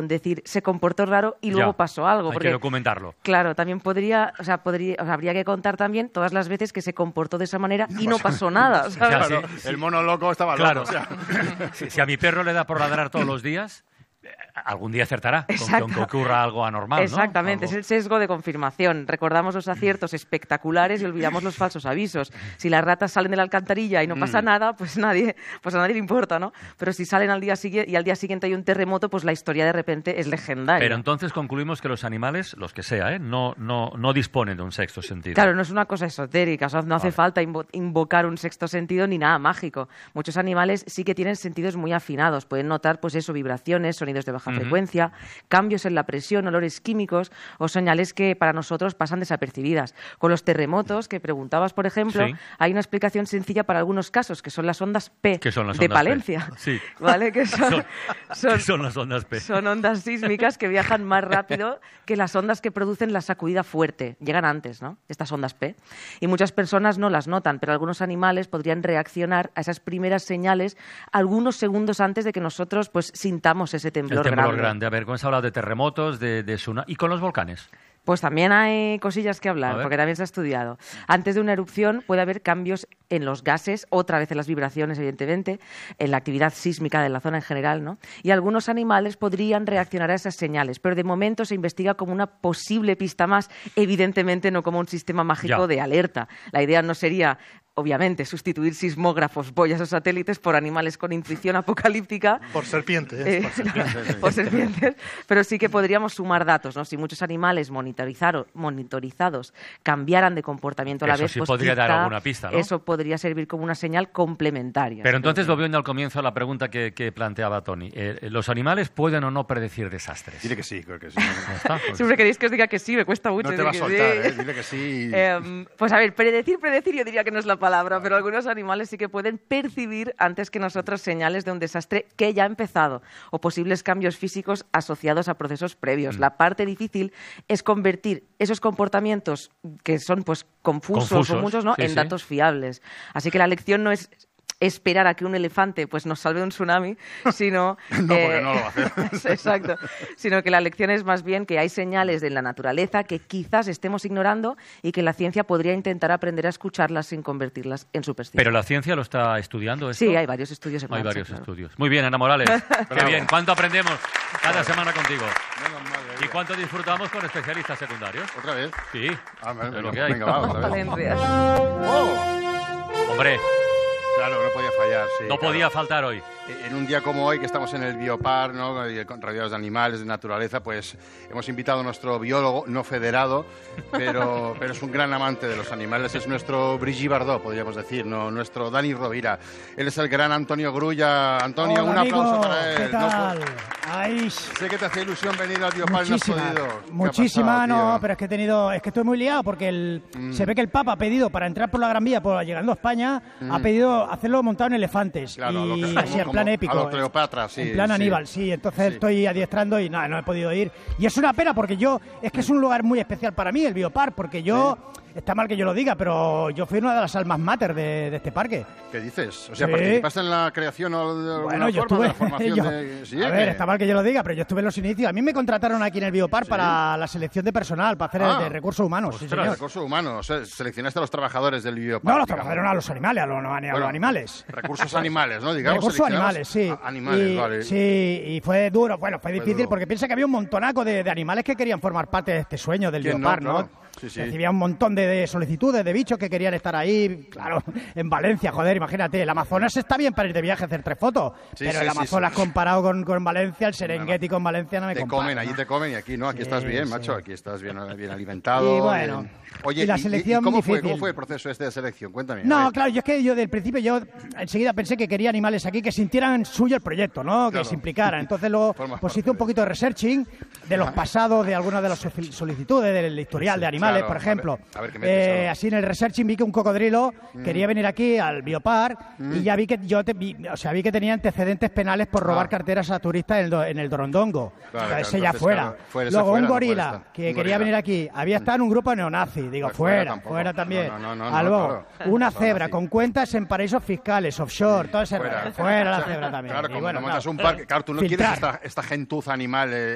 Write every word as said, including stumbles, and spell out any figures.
decir se comportó raro y luego ya, pasó algo. Hay porque, que documentarlo. Claro, también podría, o sea, podría, o sea, habría que contar también todas las veces que se comportó de esa manera y no pasó nada, ¿sabes? Claro, Claro, el mono loco estaba Claro. loco. O sea. Si, si a mi perro le da por ladrar todos los días, algún día acertará con, Exacto. con que ocurra algo anormal, ¿no? Exactamente, Algo... es el sesgo de confirmación. Recordamos los aciertos espectaculares y olvidamos los falsos avisos. Si las ratas salen de la alcantarilla y no pasa Mm. nada, pues nadie, pues a nadie le importa, ¿no? Pero si salen al día siguiente y al día siguiente hay un terremoto, pues la historia de repente es legendaria. Pero entonces concluimos que los animales, los que sea, ¿eh? no, no, no disponen de un sexto sentido. Claro, no es una cosa esotérica, o sea, no hace Vale. falta invo- invocar un sexto sentido ni nada mágico. Muchos animales sí que tienen sentidos muy afinados, pueden notar, pues eso, vibraciones, sonidos de baja Ujú. frecuencia, cambios en la presión, olores químicos o señales que para nosotros pasan desapercibidas. Con los terremotos que preguntabas, por ejemplo, Sí. hay una explicación sencilla para algunos casos, que son las ondas P ¿Qué son las de ondas P? Palencia. Sí. ¿Vale? Que son, Son- son- ¿Qué son las ondas P? son ondas sísmicas que viajan más rápido que las ondas que producen la sacudida fuerte. Llegan antes, ¿no? Estas ondas P. Y muchas personas no las notan, pero algunos animales podrían reaccionar a esas primeras señales algunos segundos antes de que nosotros pues sintamos ese El temblor, temblor grande. grande. A ver, ¿cómo has hablado de terremotos, de, de tsunami? ¿Y con los volcanes? Pues también hay cosillas que A hablar, ver. porque también se ha estudiado. Antes de una erupción puede haber cambios en los gases, otra vez en las vibraciones, evidentemente, en la actividad sísmica de la zona en general, ¿no? Y algunos animales podrían reaccionar a esas señales, pero de momento se investiga como una posible pista más, evidentemente no como un sistema mágico Ya. de alerta. La idea no sería, obviamente, sustituir sismógrafos, boyas o satélites por animales con intuición apocalíptica. Por serpientes. Eh, Por serpientes, sí. por serpientes, pero sí que podríamos sumar datos, ¿no? Si muchos animales monitorizaron- monitorizados cambiaran de comportamiento a la Eso vez, sí pues podría dar quizá alguna pista, ¿no? Eso podría servir como una señal complementaria. Pero entonces, Creo que- volviendo al comienzo a la pregunta que, que planteaba Tony, eh, ¿los animales pueden o no predecir desastres? Dile que sí, creo que sí. Ya está, pues- Siempre queréis que os diga que sí, me cuesta mucho. No te decir va a que soltar, sí. ¿eh? Dile que sí. Em, pues a ver, predecir, predecir yo diría que no es la palabra, pero algunos animales sí que pueden percibir antes que nosotros señales de un desastre que ya ha empezado o posibles cambios físicos asociados a procesos previos. Mm. La parte difícil es convertir esos comportamientos que son pues confusos, Confusos, o muchos, ¿no? sí, en sí. datos fiables. Así que la lección no es esperar a que un elefante pues nos salve de un tsunami, sino No, porque no lo va a hacer. Exacto, sino que la lección es más bien que hay señales de la naturaleza que quizás estemos ignorando y que la ciencia podría intentar aprender a escucharlas sin convertirlas en superstición. Pero la ciencia lo está estudiando esto. Sí, hay varios estudios en Hay marcha, varios claro. estudios. Muy bien, Ana Morales. Qué Bravo. bien. ¿Cuánto aprendemos cada semana contigo? Menos mal, ¿Y eh. cuánto disfrutamos con especialistas secundarios? ¿Otra vez? Sí, Ah, es venga, lo que hay. venga, va, otra vez. Valencias. ¡Oh! Hombre, Claro, no podía fallar, sí. no claro. podía faltar hoy. En un día como hoy, que estamos en el Biopar, ¿no? Y con rodeados de animales, de naturaleza, pues hemos invitado a nuestro biólogo, no federado, pero, pero es un gran amante de los animales. Es nuestro Brigitte Bardot, podríamos decir, ¿no? Nuestro Dani Rovira. Él es el gran Antonio Grulla. Antonio, Hola, un aplauso amigo. para él. ¿Qué No, tal? pues, Ay, sé que te hace ilusión venir al Biopar y no has muchísima, podido. ¿Qué ha muchísima, pasado, no, tío? pero es que he tenido, es que estoy muy liado porque el, Mm. se ve que el Papa ha pedido para entrar por la Gran Vía, por llegando a España, ha pedido hacerlo montado en elefantes Claro, y lo que- así como- en plan como épico, a lo Cleopatra, sí, en plan sí. Aníbal, sí. Entonces Sí. estoy adiestrando y nada, no he podido ir. Y es una pena porque yo es que es un lugar muy especial para mí el Biopar, porque yo está mal que yo lo diga, pero yo fui una de las almas mater de, de este parque. ¿Qué dices? O sea, Sí. ¿participaste en la creación o de alguna Bueno, yo forma de estuve. la formación yo- de...? ¿Sí? a ¿Qué? ver, está mal que yo lo diga, pero yo estuve en los inicios. A mí me contrataron aquí en el Biopar para la selección de personal, para hacer Ah. de recursos humanos. Sí, Ostras, señor. recursos humanos. O sea, seleccionaste a los trabajadores del Biopar. No, los digamos. trabajadores, a los animales, a los, a los Bueno, animales. Recursos animales, ¿no? Digamos, Recursos seleccionabas animales, sí. a- Animales, y, vale. Sí, y fue duro. Bueno, fue difícil duro. porque piensa que había un montonaco de, de animales que querían formar parte de este sueño del ¿Quién no? Biopar, ¿no? Claro. Sí, sí. Recibía un montón de, de solicitudes de bichos que querían estar ahí, claro, en Valencia, joder, imagínate. El Amazonas está bien para ir de viaje a hacer tres fotos, Sí, pero sí, el sí, Amazonas sí. comparado con, con Valencia, el Serengeti con Valencia no me Te compara. comen, allí ¿no? te comen y aquí no, aquí Sí, estás bien, sí. macho, aquí estás bien, bien alimentado. Y bueno, bien. Oye, y la selección ¿cómo fue, difícil. cómo fue el proceso este de selección? Cuéntame. a No, ver. claro, yo es que yo del principio yo enseguida pensé que quería animales aquí que sintieran suyo el proyecto, ¿no? Que Claro. se implicaran. Entonces luego Formas pues parte hice un de poquito de researching de los pasados de algunas de las solici- solicitudes del historial de animales, claro, por a ejemplo. ver- a ver qué metes Eh, ahora. así en el researching vi que un cocodrilo Mm. quería venir aquí al Biopar y ya vi que yo te- vi, o sea, vi que tenía antecedentes penales por robar Ah. carteras a turistas en el, do- en el Dorondongo. Claro, Entonces, claro, ese ya entonces, fuera. claro, fuera, ese Luego fuera, un no puede gorila estar. que Un quería gorila. venir aquí. Había estado en un grupo neonazi. Digo, Pues fuera fuera, tampoco. fuera también. No, no, no, no, Ah, luego, claro. una Eso cebra nazi. con cuentas en paraísos fiscales, offshore, todo ese Fuera. rollo. Fuera la cebra también. Claro, Y como bueno, no montas claro. un parque, claro, tú no quieres Filtrar. esta, esta gentuza animal eh,